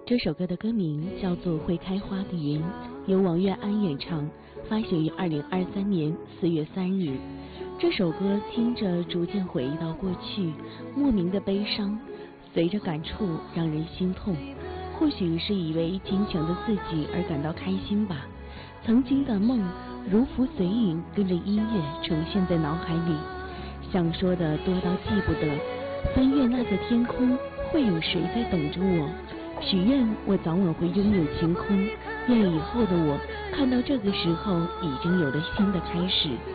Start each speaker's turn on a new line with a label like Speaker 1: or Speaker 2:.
Speaker 1: 这首歌的歌名叫做《会开花的云》，由王岳安演唱，发行于2023年4月3日。这首歌听着逐渐回忆到过去，莫名的悲伤，随着感触让人心痛。或许是以为坚强的自己而感到开心吧。曾经的梦如浮随云，跟着音乐重现在脑海里。想说的多到记不得，翻越那个天空，会有谁在等着我？许愿我早晚会拥有晴空，愿以后的我看到这个时候已经有了新的开始。